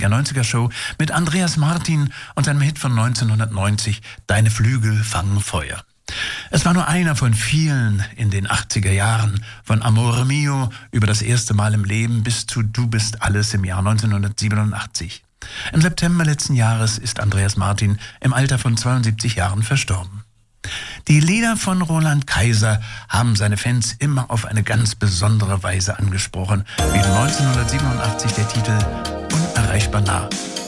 80er-90er Show mit Andreas Martin und seinem Hit von 1990 Deine Flügel fangen Feuer. Es war nur einer von vielen in den 80er Jahren, von Amore Mio über das erste Mal im Leben bis zu Du bist alles im Jahr 1987. Im September letzten Jahres ist Andreas Martin im Alter von 72 Jahren verstorben. Die Lieder von Roland Kaiser haben seine Fans immer auf eine ganz besondere Weise angesprochen, wie 1987 der Titel Unerreichbar nah.